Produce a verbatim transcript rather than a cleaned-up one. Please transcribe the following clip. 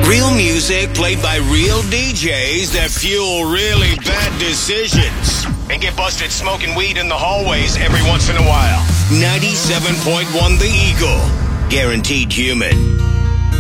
Real music played by real D Js that fuel really bad decisions and get busted smoking weed in the hallways every once in a while. ninety-seven point one The Eagle. Guaranteed human.